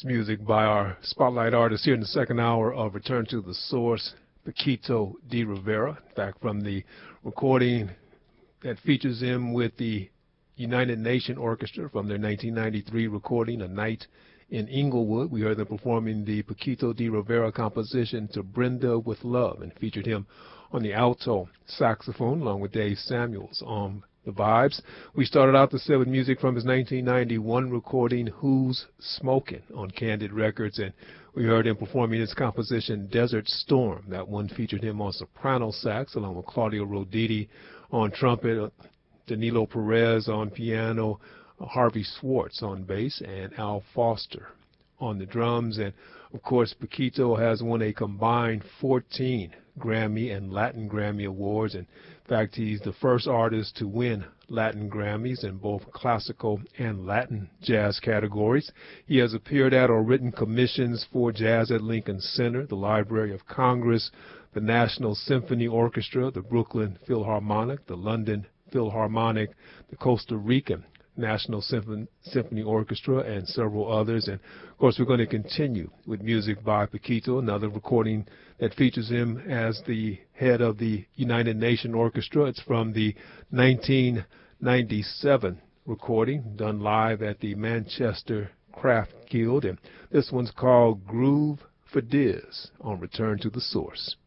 That's music by our spotlight artist here in the second hour of Return to the Source, Paquito D'Rivera, back from the recording that features him with the United Nation Orchestra from their 1993 recording, A Night in Inglewood. We heard them performing the Paquito D'Rivera composition To Brenda with Love and featured him on the alto saxophone along with Dave Samuels on the vibes. We started out the set with music from his 1991 recording, Who's Smokin', on Candid Records, and we heard him performing his composition, Desert Storm. That one featured him on soprano sax, along with Claudio Roditi on trumpet, Danilo Perez on piano, Harvey Swartz on bass, and Al Foster on the drums. And, of course, Paquito has won a combined 14 Grammy and Latin Grammy Awards. In fact, he's the first artist to win Latin Grammys in both classical and Latin jazz categories. He has appeared at or written commissions for Jazz at Lincoln Center, the Library of Congress, the National Symphony Orchestra, the Brooklyn Philharmonic, the London Philharmonic, the Costa Rican National Symphony Orchestra, and several others. And, of course, we're going to continue with music by Paquito, another recording that features him as the head of the United Nation Orchestra. It's from the 1997 recording, done live at the Manchester Craft Guild. And this one's called Groove for Diz on Return to the Source.